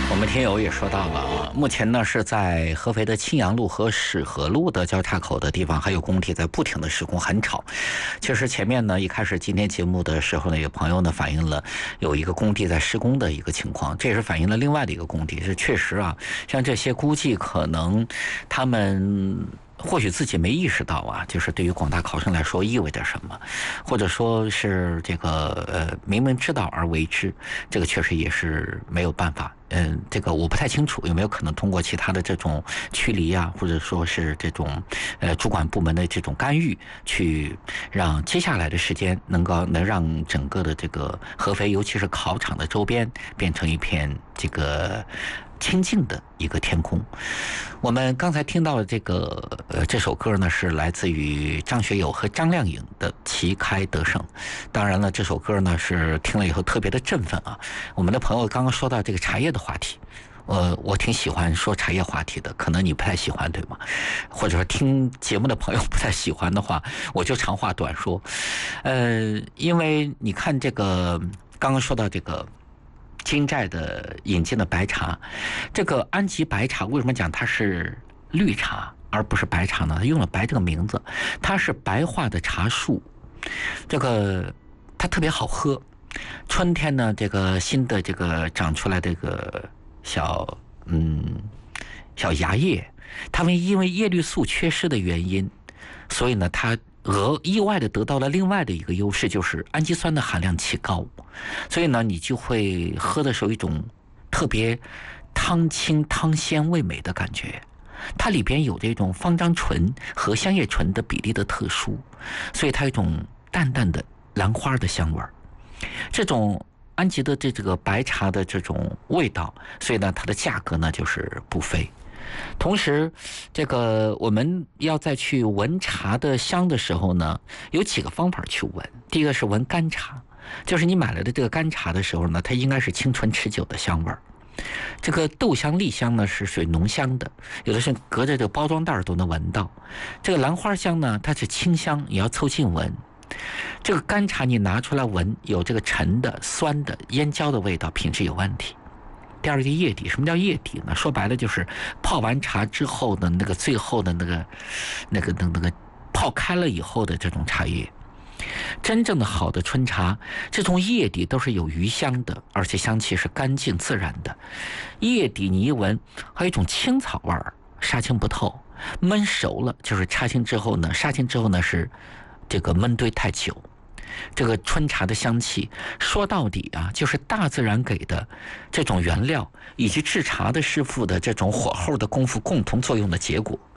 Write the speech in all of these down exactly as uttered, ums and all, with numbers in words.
我们听友也说到了啊，目前呢是在合肥的青阳路和史河路的交叉口的地方，还有工地在不停的施工，很吵。其实前面呢，一开始今天节目的时候呢，有朋友呢反映了有一个工地在施工的一个情况，这也是反映了另外的一个工地。是确实啊，像这些估计可能他们或许自己没意识到啊，就是对于广大考生来说意味着什么，或者说是这个呃明明知道而为之，这个确实也是没有办法。嗯，这个我不太清楚有没有可能通过其他的这种驱离啊，或者说是这种呃主管部门的这种干预，去让接下来的时间能够能让整个的这个合肥，尤其是考场的周边变成一片这个清静的一个天空。我们刚才听到的这个呃这首歌呢，是来自于张学友和张靓颖的《旗开得胜》。当然了，这首歌呢是听了以后特别的振奋啊。我们的朋友刚刚说到这个茶叶的话题，呃，我挺喜欢说茶叶话题的，可能你不太喜欢，对吗？或者说听节目的朋友不太喜欢的话，我就长话短说。呃，因为你看这个刚刚说到这个金寨的引进的白茶，这个安吉白茶为什么讲它是绿茶而不是白茶呢？它用了白这个名字，它是白化的茶树，这个它特别好喝。春天呢，这个新的这个长出来这个小嗯小芽叶，它们因为叶绿素缺失的原因，所以呢它额意外的得到了另外的一个优势，就是氨基酸的含量奇高，所以呢你就会喝的时候一种特别汤清汤鲜味美的感觉。它里边有这种芳樟醇和香叶醇的比例的特殊，所以它有一种淡淡的兰花的香味儿。这种安吉的这这个白茶的这种味道，所以呢它的价格呢就是不菲。同时这个我们要再去闻茶的香的时候呢，有几个方法去闻。第一个是闻干茶，就是你买来的这个干茶的时候呢，它应该是清纯持久的香味儿。这个豆香栗香呢是属于浓香的，有的是隔着这个包装袋都能闻到。这个兰花香呢它是清香，你要凑近闻。这个干茶你拿出来闻，有这个沉的酸的烟焦的味道，品质有问题。第二个叶底，什么叫叶底呢？说白了就是泡完茶之后的那个最后的那个那个那个那个泡开了以后的这种茶叶。真正的好的春茶，这种叶底都是有余香的，而且香气是干净自然的。叶底你一闻，还有一种青草味儿，杀青不透。焖熟了就是插青之后呢，杀青之后呢是这个焖堆太久。这个春茶的香气说到底啊，就是大自然给的这种原料以及制茶的师傅的这种火候的功夫共同作用的结果。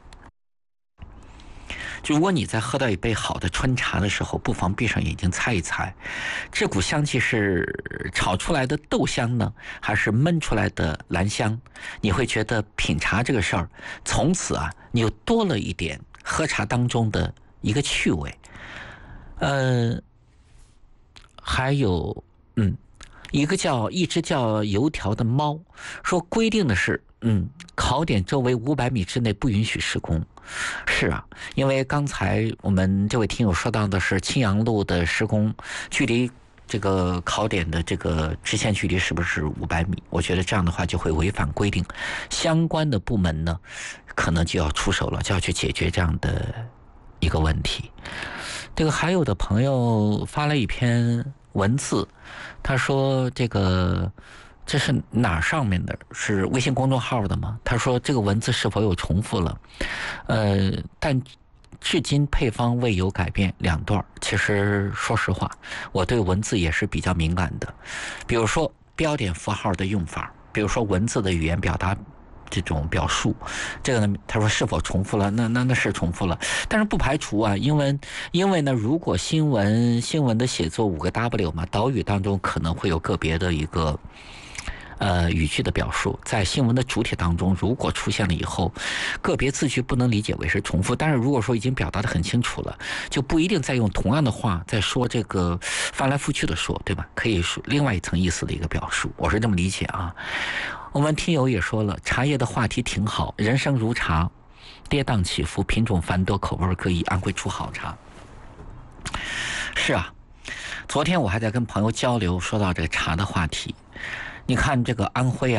如果你在喝到一杯好的春茶的时候，不妨闭上眼睛猜一猜，这股香气是炒出来的豆香呢，还是焖出来的兰香？你会觉得品茶这个事儿，从此啊，你又多了一点喝茶当中的一个趣味。呃，还有，嗯，一个叫一只叫油条的猫说，规定的是，嗯，考点周围五百米之内不允许施工。是啊，因为刚才我们这位听友说到的是青阳路的施工，距离这个考点的这个直线距离是不是五百米？我觉得这样的话就会违反规定，相关的部门呢，可能就要出手了，就要去解决这样的一个问题。这个还有的朋友发了一篇文字，他说这个这是哪上面的？是微信公众号的吗？他说这个文字是否有重复了？呃，但至今配方未有改变。两段，其实说实话，我对文字也是比较敏感的。比如说标点符号的用法，比如说文字的语言表达这种表述，这个呢，他说是否重复了？那那那是重复了，但是不排除啊，因为因为呢，如果新闻新闻的写作五个 W 嘛，岛屿当中可能会有个别的一个呃语句的表述，在新闻的主体当中，如果出现了以后，个别字句不能理解为是重复，但是如果说已经表达得很清楚了，就不一定再用同样的话再说这个翻来覆去的说，对吧？可以说另外一层意思的一个表述，我是这么理解啊。我们听友也说了，茶叶的话题挺好，人生如茶，跌宕起伏，品种繁多，口味各异，安徽出好茶。是啊，昨天我还在跟朋友交流，说到这个茶的话题。你看这个安徽啊，它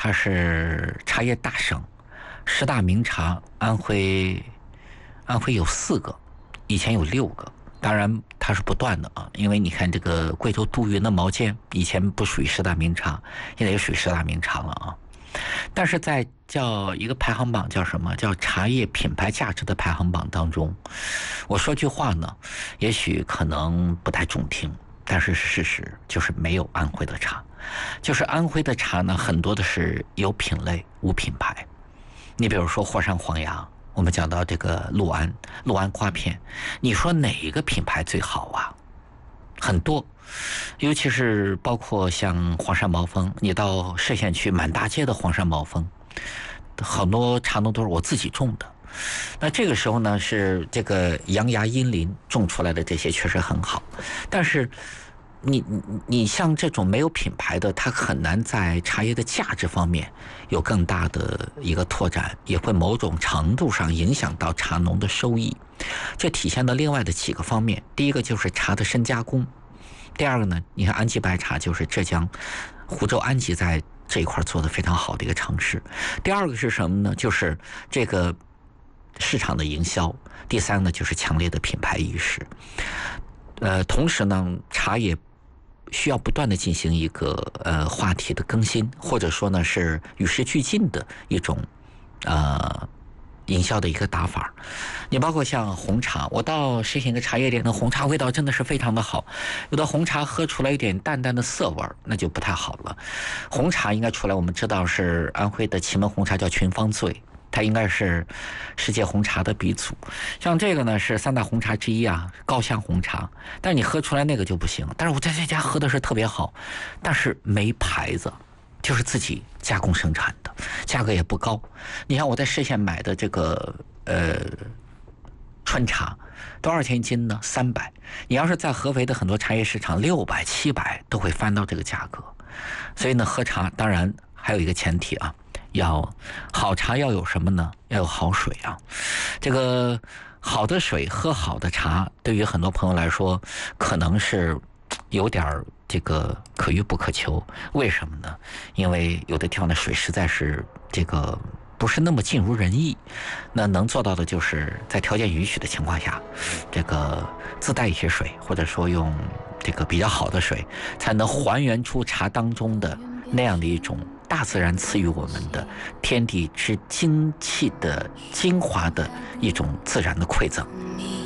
它是茶叶大省，十大名茶，安徽安徽有四个，以前有六个，当然它是不断的啊，因为你看这个贵州杜云的毛尖，以前不属于十大名茶，现在也属于十大名茶了啊。但是在叫一个排行榜，叫什么？叫茶叶品牌价值的排行榜当中，我说句话呢，也许可能不太中听，但是事实就是没有安徽的茶，就是安徽的茶呢，很多的是有品类无品牌。你比如说霍山黄芽，我们讲到这个六安六安瓜片，你说哪一个品牌最好啊？很多，尤其是包括像黄山毛峰，你到歙县区满大街的黄山毛峰，很多茶农都是我自己种的。那这个时候呢，是这个阳崖阴林种出来的这些确实很好，但是你你你像这种没有品牌的，它很难在茶叶的价值方面有更大的一个拓展，也会某种程度上影响到茶农的收益。这体现了另外的几个方面，第一个就是茶的深加工，第二个呢，你看安吉白茶就是浙江湖州安吉在这一块做的非常好的一个城市，第二个是什么呢？就是这个市场的营销，第三个呢就是强烈的品牌意识。呃，同时呢，茶也需要不断的进行一个呃话题的更新，或者说呢是与时俱进的一种呃营销的一个打法。你包括像红茶，我到歙县一个茶叶店的红茶味道真的是非常的好，有的红茶喝出来一点淡淡的涩味，那就不太好了。红茶应该出来，我们知道是安徽的祁门红茶叫群芳醉，它应该是世界红茶的鼻祖。像这个呢是三大红茶之一啊，高香红茶，但你喝出来那个就不行。但是我在这家喝的是特别好，但是没牌子，就是自己加工生产的，价格也不高。你看我在歙县买的这个呃春茶多少钱一斤呢？三百。你要是在合肥的很多茶叶市场，六百、七百都会翻到这个价格。所以呢，喝茶当然还有一个前提啊，要好茶要有什么呢？要有好水啊。这个好的水，喝好的茶，对于很多朋友来说，可能是有点这个可遇不可求。为什么呢？因为有的地方的水实在是这个不是那么尽如人意。那能做到的就是在条件允许的情况下，这个自带一些水，或者说用这个比较好的水，才能还原出茶当中的那样的一种大自然赐予我们的天地之精气的精华的一种自然的馈赠。